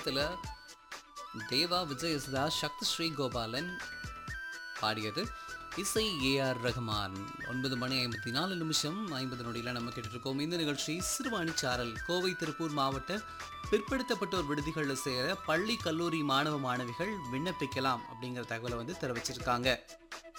படத்தில் தேவா, விஜய் யேசுதாஸ், சக்தி ஸ்ரீ கோபாலன் பாடியது. இசை ஏஆர் ரஹ்மான். 9:54 நொடியில் நம்ம கேட்டுருக்கோம். இந்த நிகழ்ச்சி சிறுவாணி சாரல். கோவை திருப்பூர் மாவட்ட பிற்படுத்தப்பட்டோர் விடுதிகளில் சேர பள்ளி கல்லூரி மாணவ மாணவிகள் விண்ணப்பிக்கலாம் அப்படிங்கிற தகவலை தெரிவிச்சிருக்காங்க.